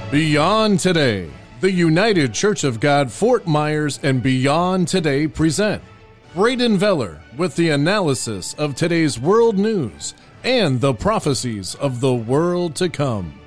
Beyond Today, the United Church of God, Fort Myers, and Beyond Today present Braden Veller with the analysis of today's world news and the prophecies of the world to come.